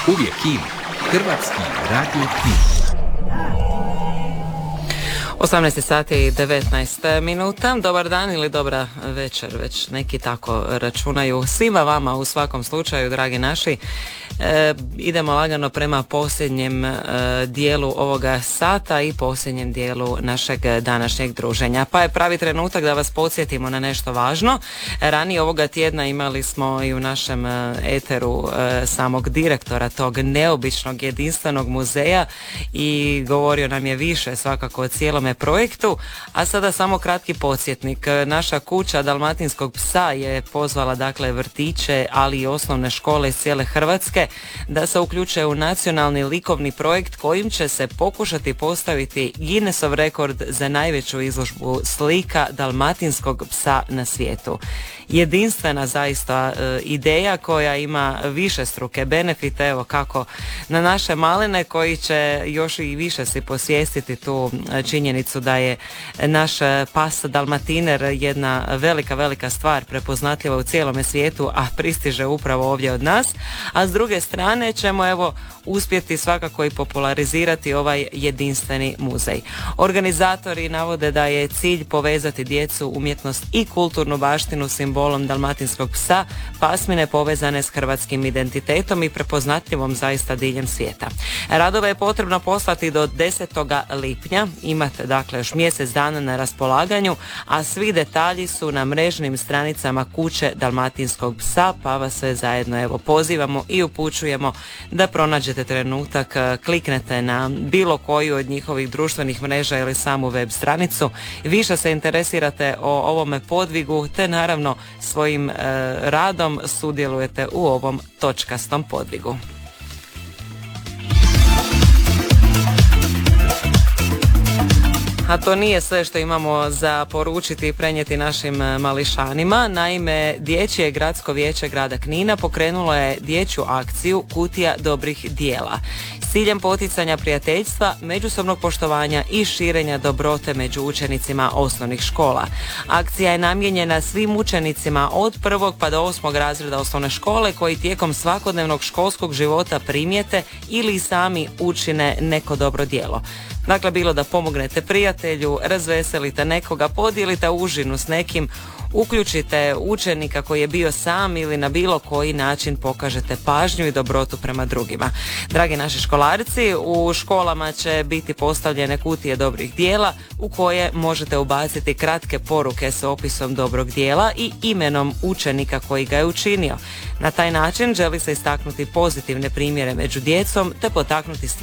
Uvijek Kina. Hrvatski radio Kina. 18 sati i 19 minuta. Dobar dan ili dobra večer, već neki tako računaju. Svima vama u svakom slučaju, dragi naši. Idemo lagano prema posljednjem dijelu ovoga sata i posljednjem dijelu našeg današnjeg druženja. Pa je pravi trenutak da vas podsjetimo na nešto važno. Ranije ovoga tjedna imali smo i u našem eteru samog direktora tog neobičnog jedinstvenog muzeja i govorio nam je više svakako o cijelome projektu, a sada samo kratki podsjetnik. Naša kuća Dalmatinskog psa je pozvala dakle vrtiće, ali i osnovne škole iz cijele Hrvatske da se uključe u nacionalni likovni projekt kojim će se pokušati postaviti Guinnessov rekord za najveću izložbu slika dalmatinskog psa na svijetu. Jedinstvena zaista ideja koja ima višestruke benefite, evo kako na naše malene koji će još i više si posvijestiti tu činjenicu da je naš pas Dalmatiner jedna velika stvar prepoznatljiva u cijelome svijetu, a pristiže upravo ovdje od nas, a s druge strane ćemo evo uspjeti svakako i popularizirati ovaj jedinstveni muzej. Organizatori navode da je cilj povezati djecu, umjetnost i kulturnu baštinu simbolom dalmatinskog psa, pasmine povezane s hrvatskim identitetom i prepoznatljivom zaista diljem svijeta. Radove je potrebno poslati do 10. lipnja, imate dakle još mjesec dana na raspolaganju, a svi detalji su na mrežnim stranicama kuće Dalmatinskog psa, pa vas sve zajedno evo pozivamo i upućujemo da pronađete trenutak, kliknete na bilo koju od njihovih društvenih mreža ili samu web stranicu, više se interesirate o ovome podvigu te naravno svojim radom sudjelujete u ovom točkastom podvigu. A to nije sve što imamo za poručiti i prenijeti našim mališanima. Naime, Dječje gradsko vijeće grada Knina pokrenulo je dječju akciju Kutija dobrih dijela s ciljem poticanja prijateljstva, međusobnog poštovanja i širenja dobrote među učenicima osnovnih škola. Akcija je namijenjena svim učenicima od 1. pa do 8. razreda osnovne škole koji tijekom svakodnevnog školskog života primijete ili sami učine neko dobro djelo. Dakle, bilo da pomognete prijatelju, razveselite nekoga, podijelite užinu s nekim, uključite učenika koji je bio sam ili na bilo koji način pokažete pažnju i dobrotu prema drugima. Dragi naši školarci, u školama će biti postavljene kutije dobrih dijela u koje možete ubaciti kratke poruke s opisom dobrog dijela i imenom učenika koji ga je učinio. Na taj način želi se istaknuti pozitivne primjere među djecom te potaknuti